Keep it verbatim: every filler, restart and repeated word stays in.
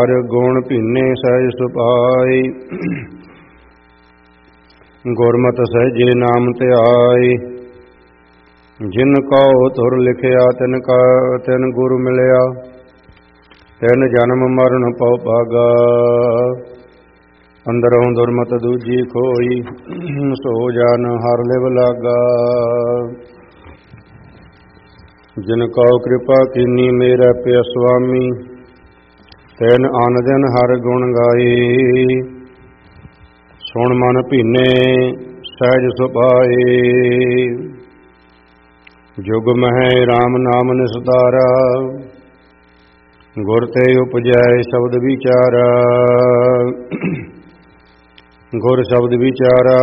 ਹਰ ਗੁਣ ਭੀਨੇ ਸਹਿਜ ਸੁਭਾਈ। ਗੁਰਮਤਿ ਸਹਿਜੇ ਨਾਮ ਧਿਆਈ। ਜਿਨ ਕਉ ਧੁਰ ਲਿਖਿਆ ਤਿਨ ਕਾ ਤਿਨ ਗੁਰੂ ਮਿਲਿਆ। ਤਿਨ ਜਨਮ ਮਰਨ ਪਉ ਭਾਗਾ। ਅੰਦਰੋਂ ਦੁਰਮਤਿ ਦੂਜੀ ਖੋਈ। ਸੋ ਜਨ ਹਰਿ ਲਿਵ ਲਾਗਾ। ਜਿਨ ਕਉ ਕਿਰਪਾ ਕੀਨੀ ਮੇਰਾ ਪਿਆ ਸੁਆਮੀ। ਤਿਨ ਅਨ ਦਿਨ ਹਰਿ ਗੁਣ ਗਾਈ। ਸੁਣ ਮਨ ਭੀਨੇ ਸਹਿਜ ਸੁਭਾਈ। ਜੁਗ ਮਹਿ ਰਾਮ ਨਾਮ ਨਿਸਤਾਰਾ। ਗੁਰ ਤੇ ਉਪਜੈ ਸ਼ਬਦ ਵਿਚਾਰਾ। ਗੁਰ ਸ਼ਬਦ ਵਿਚਾਰਾ